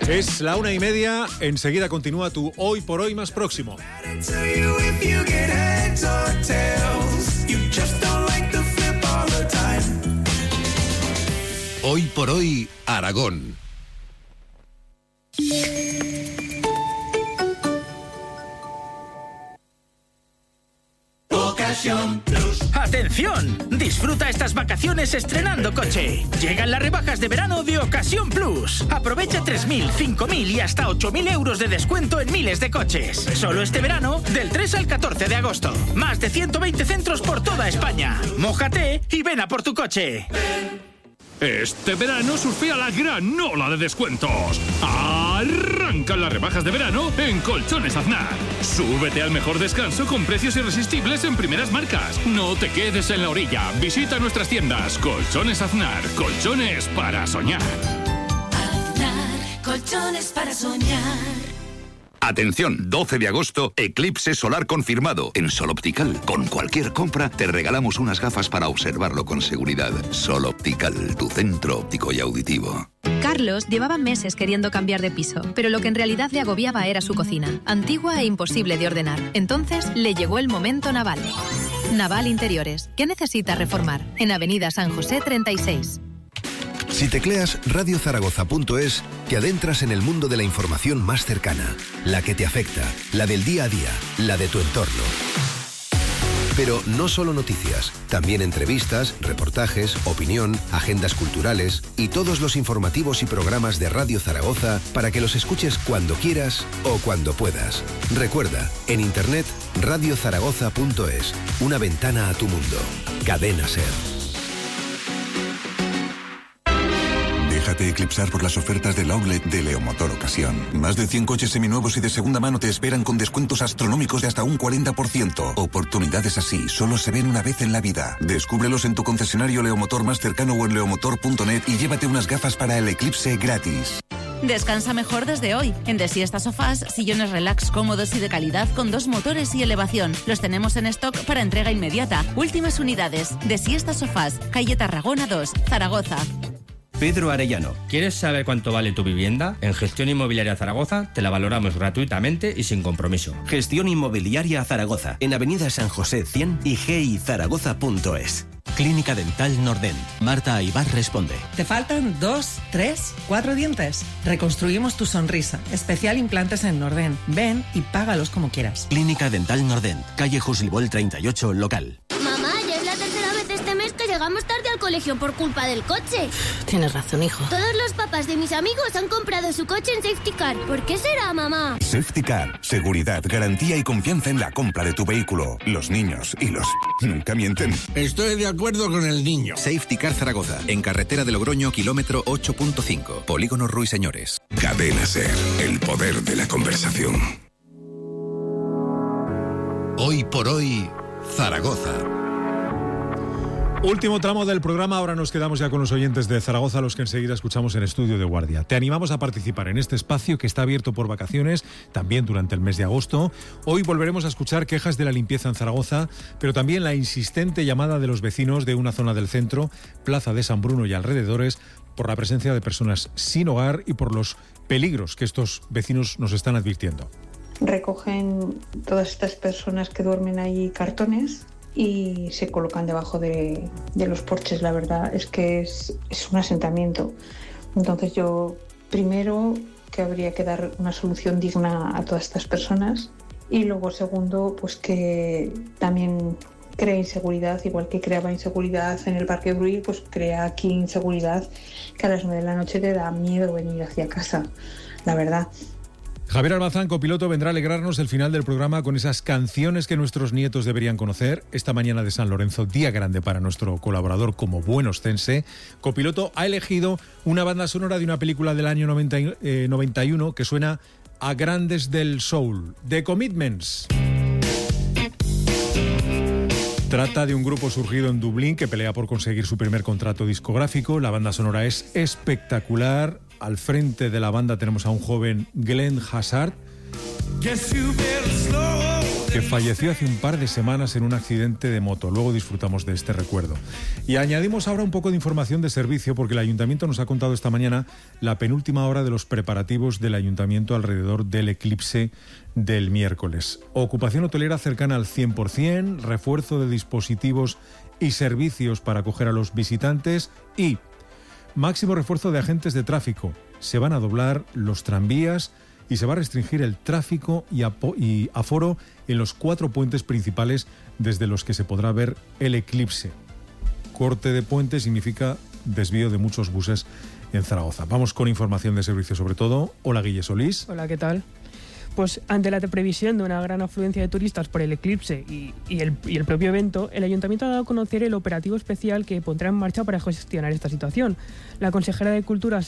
Es la 1:30, enseguida continúa tu Hoy por Hoy más próximo. Hoy por Hoy, Aragón. ¡Atención! Disfruta estas vacaciones estrenando coche. Llegan las rebajas de verano de Ocasión Plus. Aprovecha 3.000, 5.000 y hasta 8.000 euros de descuento en miles de coches. Solo este verano, del 3 al 14 de agosto. Más de 120 centros por toda España. Mójate y ven a por tu coche. Este verano surfea la gran ola de descuentos. Arrancan las rebajas de verano en Colchones Aznar. Súbete al mejor descanso con precios irresistibles en primeras marcas. No te quedes en la orilla. Visita nuestras tiendas. Colchones Aznar. Colchones para soñar. Aznar, colchones para soñar. Atención, 12 de agosto, eclipse solar confirmado. En Sol Optical, con cualquier compra, te regalamos unas gafas para observarlo con seguridad. Sol Optical, tu centro óptico y auditivo. Carlos llevaba meses queriendo cambiar de piso, pero lo que en realidad le agobiaba era su cocina, antigua e imposible de ordenar. Entonces le llegó el momento Naval. Naval Interiores. ¿Qué necesita reformar? En Avenida San José 36. Si tecleas radiozaragoza.es, te adentras en el mundo de la información más cercana, la que te afecta, la del día a día, la de tu entorno. Pero no solo noticias, también entrevistas, reportajes, opinión, agendas culturales y todos los informativos y programas de Radio Zaragoza para que los escuches cuando quieras o cuando puedas. Recuerda, en internet, radiozaragoza.es, una ventana a tu mundo. Cadena SER. Déjate eclipsar por las ofertas del outlet de Leomotor Ocasión. Más de 100 coches seminuevos y de segunda mano te esperan con descuentos astronómicos de hasta un 40%. Oportunidades así solo se ven una vez en la vida. Descúbrelos en tu concesionario Leomotor más cercano o en leomotor.net y llévate unas gafas para el eclipse gratis. Descansa mejor desde hoy. En De Siesta Sofás, sillones relax cómodos y de calidad con 2 motores y elevación. Los tenemos en stock para entrega inmediata. Últimas unidades. De Siesta Sofás, calle Tarragona 2, Zaragoza. Pedro Arellano, ¿quieres saber cuánto vale tu vivienda? En Gestión Inmobiliaria Zaragoza te la valoramos gratuitamente y sin compromiso. Gestión Inmobiliaria Zaragoza, en Avenida San José 100 y gizaragoza.es. Clínica Dental Nordent. Marta Aybar responde. ¿Te faltan 2, 3, 4 dientes? Reconstruimos tu sonrisa. Especial implantes en Nordent. Ven y págalos como quieras. Clínica Dental Nordent. Calle Jusilbol 38, local. Mamá, ya es la tercera vez este mes que llegamos tarde al colegio por culpa del coche. Tienes razón, hijo. Todos los papás de mis amigos han comprado su coche en Safety Car. ¿Por qué será, mamá? Safety Car. Seguridad, garantía y confianza en la compra de tu vehículo. Los niños y los... nunca mienten. Estoy de acuerdo con el niño. Safety Car Zaragoza, en carretera de Logroño, kilómetro 8.5. Polígono Ruiseñores. Cadena SER, el poder de la conversación. Hoy por Hoy, Zaragoza. Último tramo del programa, ahora nos quedamos ya con los oyentes de Zaragoza, los que enseguida escuchamos en Estudio de Guardia. Te animamos a participar en este espacio que está abierto por vacaciones, también durante el mes de agosto. Hoy volveremos a escuchar quejas de la limpieza en Zaragoza, pero también la insistente llamada de los vecinos de una zona del centro, Plaza de San Bruno y alrededores, por la presencia de personas sin hogar y por los peligros que estos vecinos nos están advirtiendo. Recogen todas estas personas que duermen ahí cartones y se colocan debajo de los porches. La verdad es que es un asentamiento. Entonces yo, primero, que habría que dar una solución digna a todas estas personas y luego, segundo, pues que también crea inseguridad, igual que creaba inseguridad en el Parque Brull, pues crea aquí inseguridad que a las 9 de la noche te da miedo venir hacia casa, la verdad. Javier Almazán, copiloto, vendrá a alegrarnos el final del programa con esas canciones que nuestros nietos deberían conocer. Esta mañana de San Lorenzo, día grande para nuestro colaborador como buen ostense. Copiloto ha elegido una banda sonora de una película del año 91 que suena a grandes del soul, The Commitments. Trata de un grupo surgido en Dublín que pelea por conseguir su primer contrato discográfico. La banda sonora es espectacular. Al frente de la banda tenemos a un joven Glenn Hazzard, que falleció hace un par de semanas en un accidente de moto. Luego disfrutamos de este recuerdo. Y añadimos ahora un poco de información de servicio, porque el Ayuntamiento nos ha contado esta mañana la penúltima hora de los preparativos del Ayuntamiento alrededor del eclipse del miércoles. Ocupación hotelera cercana al 100%, refuerzo de dispositivos y servicios para acoger a los visitantes y máximo refuerzo de agentes de tráfico. Se van a doblar los tranvías y se va a restringir el tráfico y aforo en los 4 puentes principales desde los que se podrá ver el eclipse. Corte de puente significa desvío de muchos buses en Zaragoza. Vamos con información de servicio sobre todo. Hola, Guille Solís. Hola, ¿qué tal? Pues ante la previsión de una gran afluencia de turistas por el eclipse y el propio evento, el Ayuntamiento ha dado a conocer el operativo especial que pondrá en marcha para gestionar esta situación. La consejera de Cultura,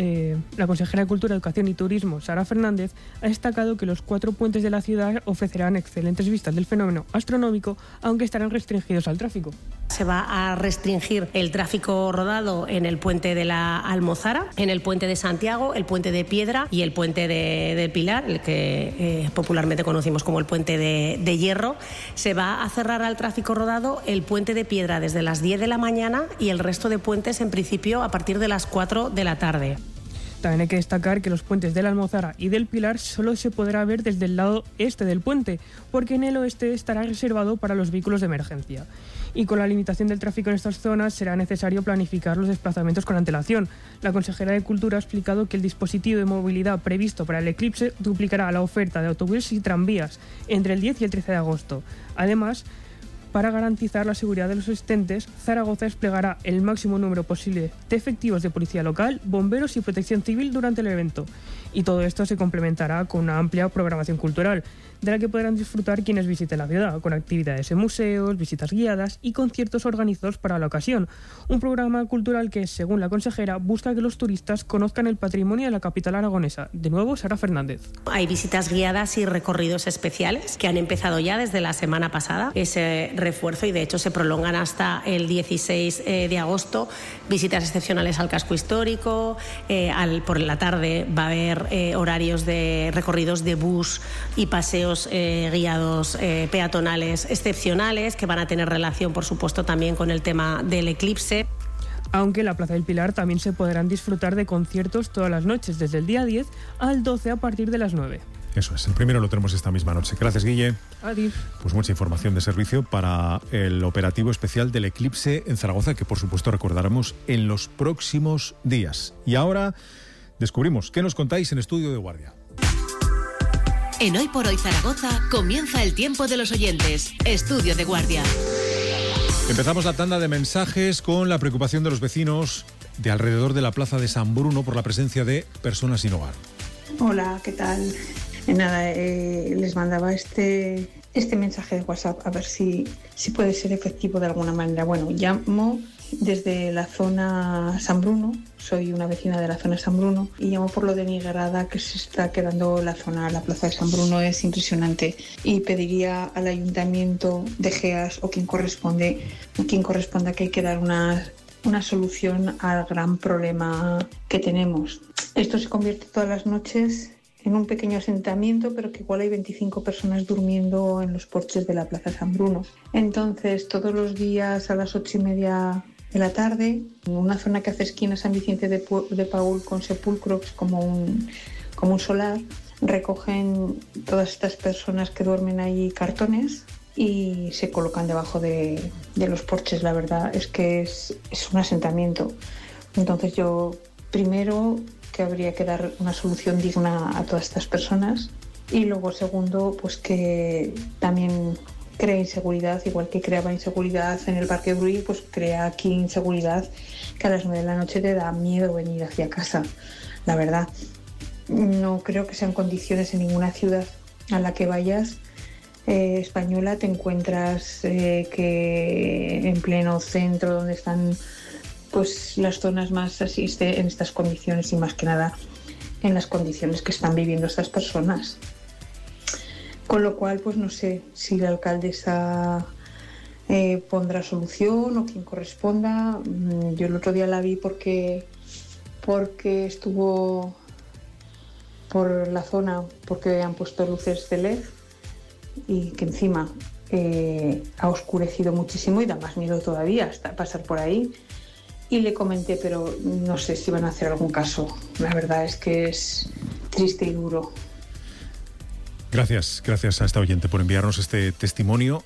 Educación y Turismo, Sara Fernández, ha destacado que los 4 puentes de la ciudad ofrecerán excelentes vistas del fenómeno astronómico, aunque estarán restringidos al tráfico. Se va a restringir el tráfico rodado en el puente de la Almozara, en el puente de Santiago, el puente de Piedra y el puente del Pilar, el que popularmente conocimos como el puente de Hierro. Se va a cerrar al tráfico rodado el puente de Piedra desde las 10 de la mañana y el resto de puentes en principio a partir de las 4 de la tarde. También hay que destacar que los puentes de la Almozara y del Pilar solo se podrá ver desde el lado este del puente, porque en el oeste estará reservado para los vehículos de emergencia. Y con la limitación del tráfico en estas zonas será necesario planificar los desplazamientos con antelación. La consejera de Cultura ha explicado que el dispositivo de movilidad previsto para el eclipse duplicará la oferta de autobuses y tranvías entre el 10 y el 13 de agosto. Además, para garantizar la seguridad de los asistentes, Zaragoza desplegará el máximo número posible de efectivos de policía local, bomberos y protección civil durante el evento. Y todo esto se complementará con una amplia programación cultural, de la que podrán disfrutar quienes visiten la ciudad, con actividades en museos, visitas guiadas y conciertos organizados para la ocasión. Un programa cultural que, según la consejera, busca que los turistas conozcan el patrimonio de la capital aragonesa. De nuevo, Sara Fernández. Hay visitas guiadas y recorridos especiales que han empezado ya desde la semana pasada. Ese refuerzo, y de hecho se prolongan hasta el 16 de agosto. Visitas excepcionales al casco histórico. Por la tarde va a haber horarios de recorridos de bus y paseos guiados peatonales excepcionales que van a tener relación, por supuesto, también con el tema del eclipse. Aunque en la Plaza del Pilar también se podrán disfrutar de conciertos todas las noches, desde el día 10 al 12 a partir de las 9. Eso es, el primero lo tenemos esta misma noche. Gracias, Guille. Adiós. Pues mucha información de servicio para el operativo especial del eclipse en Zaragoza, que por supuesto recordaremos en los próximos días. Y ahora descubrimos qué nos contáis en Estudio de Guardia. En Hoy por Hoy Zaragoza comienza el tiempo de los oyentes. Estudio de Guardia. Empezamos la tanda de mensajes con la preocupación de los vecinos de alrededor de la plaza de San Bruno por la presencia de personas sin hogar. Hola, ¿qué tal? Nada, les mandaba este mensaje de WhatsApp a ver si puede ser efectivo de alguna manera. Bueno, llamo desde la zona San Bruno, soy una vecina de la zona San Bruno y llamo por lo denigrada que se está quedando la plaza de San Bruno, es impresionante, y pediría al ayuntamiento de Geas o quien corresponda que hay que dar una solución al gran problema que tenemos. Esto se convierte todas las noches en un pequeño asentamiento, pero que igual hay 25 personas durmiendo en los porches de la Plaza San Bruno. Entonces, todos los días a las 8:30 de la tarde, en una zona que hace esquina San Vicente de Paúl con Sepulcro, que es como un solar, recogen todas estas personas que duermen ahí cartones y se colocan debajo de los porches. La verdad es que es un asentamiento. Entonces yo, primero, que habría que dar una solución digna a todas estas personas, y luego, segundo, pues que también crea inseguridad, igual que creaba inseguridad en el Parque Bruy, pues crea aquí inseguridad, que a las 9 de la noche te da miedo venir hacia casa. La verdad, no creo que sean condiciones en ninguna ciudad a la que vayas española te encuentras que en pleno centro, donde están pues las zonas más así, en estas condiciones, y más que nada en las condiciones que están viviendo estas personas. Con lo cual, pues no sé si la alcaldesa pondrá solución o quien corresponda. Yo el otro día la vi porque estuvo por la zona, porque han puesto luces de LED, y que encima ha oscurecido muchísimo y da más miedo todavía hasta pasar por ahí. Y le comenté, pero no sé si van a hacer algún caso. La verdad es que es triste y duro. Gracias a esta oyente por enviarnos este testimonio,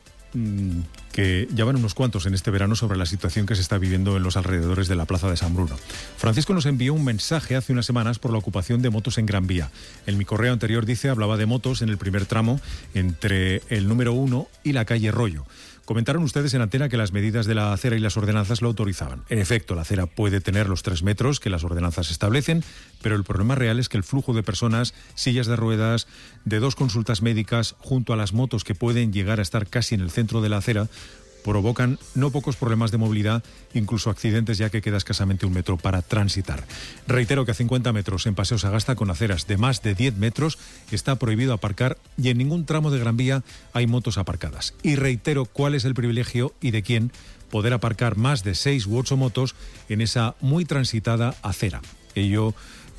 que ya van unos cuantos en este verano sobre la situación que se está viviendo en los alrededores de la Plaza de San Bruno. Francisco nos envió un mensaje hace unas semanas por la ocupación de motos en Gran Vía. En mi correo anterior hablaba de motos en el primer tramo entre el número 1 y la calle Rollo. Comentaron ustedes en antena que las medidas de la acera y las ordenanzas lo autorizaban. En efecto, la acera puede tener los 3 metros que las ordenanzas establecen, pero el problema real es que el flujo de personas, sillas de ruedas, de 2 consultas médicas, junto a las motos que pueden llegar a estar casi en el centro de la acera, provocan no pocos problemas de movilidad, incluso accidentes, ya que queda escasamente 1 metro para transitar. Reitero que a 50 metros en Paseo Sagasta, con aceras de más de 10 metros, está prohibido aparcar y en ningún tramo de Gran Vía hay motos aparcadas. Y reitero cuál es el privilegio y de quién poder aparcar más de 6 u 8 motos en esa muy transitada acera. Ello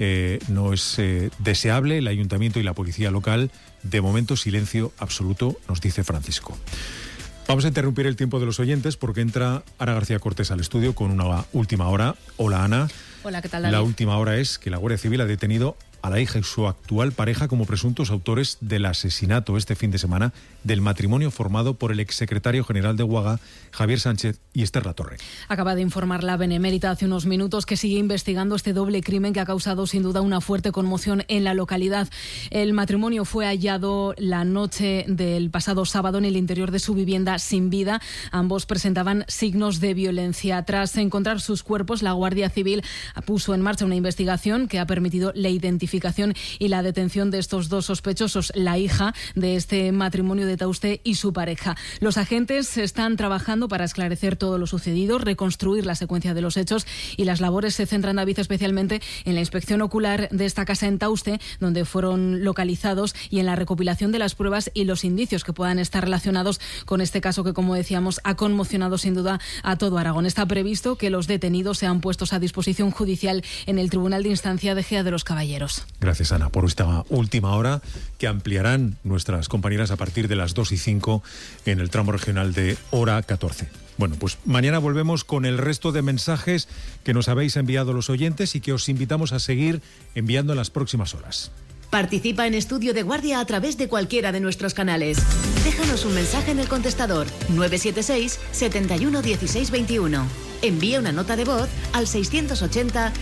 no es deseable. El Ayuntamiento y la Policía Local, de momento, silencio absoluto, nos dice Francisco. Vamos a interrumpir el tiempo de los oyentes porque entra Ana García Cortés al estudio con una última hora. Hola, Ana. Hola, ¿qué tal, David? La última hora es que la Guardia Civil ha detenido a la hija y su actual pareja como presuntos autores del asesinato este fin de semana del matrimonio formado por el exsecretario general de UAGA, Javier Sánchez, y Esther Latorre. Acaba de informar la Benemérita hace unos minutos que sigue investigando este doble crimen que ha causado sin duda una fuerte conmoción en la localidad. El matrimonio fue hallado la noche del pasado sábado en el interior de su vivienda sin vida. Ambos presentaban signos de violencia. Tras encontrar sus cuerpos, la Guardia Civil puso en marcha una investigación que ha permitido la identificación y la detención de estos 2 sospechosos, la hija de este matrimonio de Tauste y su pareja. Los agentes están trabajando para esclarecer todo lo sucedido, reconstruir la secuencia de los hechos, y las labores se centran, David, especialmente en la inspección ocular de esta casa en Tauste, donde fueron localizados, y en la recopilación de las pruebas y los indicios que puedan estar relacionados con este caso que, como decíamos, ha conmocionado sin duda a todo Aragón. Está previsto que los detenidos sean puestos a disposición judicial en el Tribunal de Instancia de Gea de los Caballeros. Gracias, Ana, por esta última hora que ampliarán nuestras compañeras a partir de las 2:05 en el tramo regional de hora 14. Bueno, pues mañana volvemos con el resto de mensajes que nos habéis enviado los oyentes y que os invitamos a seguir enviando en las próximas horas. Participa en Estudio de Guardia a través de cualquiera de nuestros canales. Déjanos un mensaje en el contestador 976 71 16 21. Envía una nota de voz al 680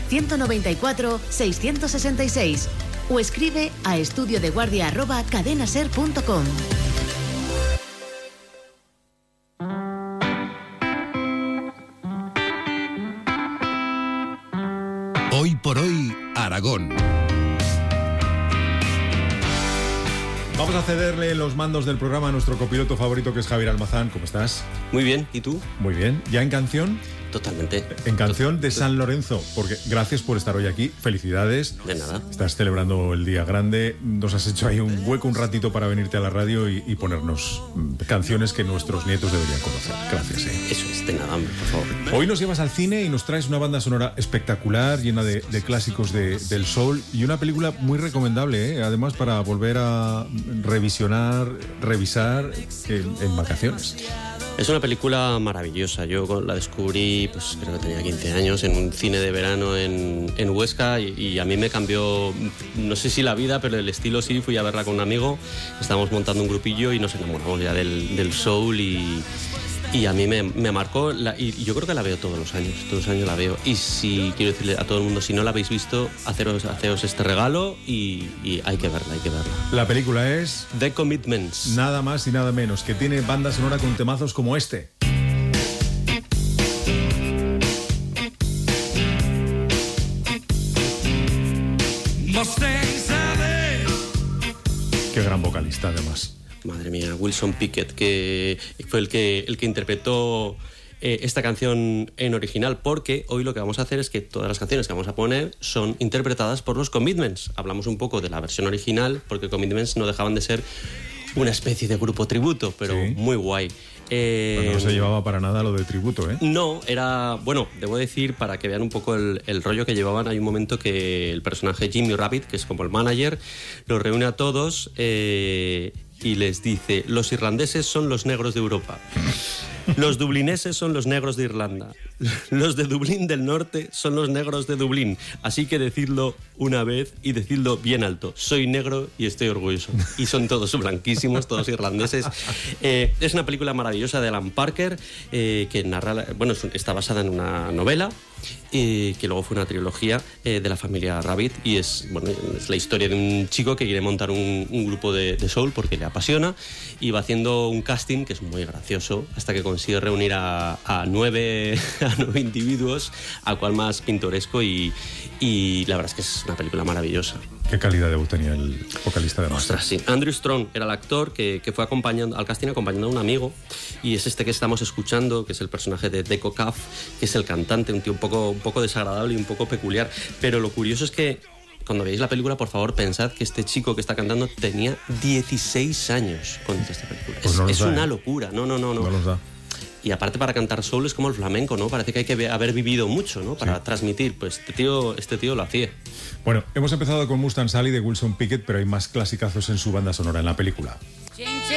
194 666 o escribe a estudiodeguardia@cadenaser.com. Hoy por hoy, Aragón. Vamos a cederle los mandos del programa a nuestro copiloto favorito, que es Javier Almazán. ¿Cómo estás? Muy bien, ¿y tú? Muy bien. ¿Ya en canción? Totalmente. En canción de San Lorenzo, porque gracias por estar hoy aquí. Felicidades. De nada. Estás celebrando el día grande. Nos has hecho ahí un hueco un ratito para venirte a la radio y ponernos canciones que nuestros nietos deberían conocer. Gracias. Eso es, de nada, hombre, por favor. Hoy nos llevas al cine y nos traes una banda sonora espectacular, llena de clásicos del soul, y una película muy recomendable, además, para volver a revisar en vacaciones. Es una película maravillosa. Yo la descubrí, pues creo que tenía 15 años, en un cine de verano en Huesca, y a mí me cambió, no sé si la vida, pero el estilo sí. Fui a verla con un amigo, estábamos montando un grupillo y nos enamoramos ya del soul, y a mí me marcó, y yo creo que la veo todos los años la veo. Y si quiero decirle a todo el mundo, si no la habéis visto, haceos este regalo y hay que verla. La película es The Commitments. Nada más y nada menos, que tiene banda sonora con temazos como este. Qué gran vocalista, además. Madre mía, Wilson Pickett, que fue el que interpretó esta canción en original, porque hoy lo que vamos a hacer es que todas las canciones que vamos a poner son interpretadas por los Commitments. Hablamos un poco de la versión original, porque Commitments no dejaban de ser una especie de grupo tributo, pero sí, muy guay. Pero no se llevaba para nada lo de tributo, ¿eh? No, era... Bueno, debo decir, para que vean un poco el rollo que llevaban, hay un momento que el personaje Jimmy Rabbit, que es como el manager, los reúne a todos y les dice: los irlandeses son los negros de Europa. Los dublineses son los negros de Irlanda. Los de Dublín del Norte son los negros de Dublín. Así que decidlo una vez y decidlo bien alto. Soy negro y estoy orgulloso. Y son todos blanquísimos, todos irlandeses. Es una película maravillosa de Alan Parker que narra, bueno, está basada en una novela que luego fue una trilogía de la familia Rabbit, y es la historia de un chico que quiere montar un grupo de soul porque le apasiona, y va haciendo un casting que es muy gracioso hasta que consigue reunir a 9 individuos, a cual más pintoresco, y la verdad es que es una película maravillosa. ¿Qué calidad de voz tenía el vocalista de Master? Ostras, sí. Andrew Strong era el actor que fue acompañando al casting, acompañando a un amigo, y es este que estamos escuchando, que es el personaje de Deco Caff, que es el cantante, un tío un poco desagradable y un poco peculiar. Pero lo curioso es que cuando veáis la película, por favor, pensad que este chico que está cantando tenía 16 años cuando hizo esta película. Pues es una locura. No los da. Y aparte, para cantar soul es como el flamenco, ¿no? Parece que hay que haber vivido mucho, ¿no? Para transmitir. Pues este tío lo hacía. Bueno, hemos empezado con Mustang Sally de Wilson Pickett, pero hay más clasicazos en su banda sonora en la película.